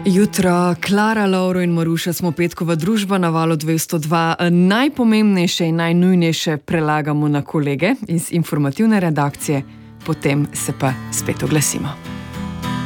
Jutro, Klara, Lovro in Maruša smo petkova družba na Valu 202. Najpomembnejše in najnujnejše prelagamo na kolege iz informativne redakcije, potem se pa spet oglasimo.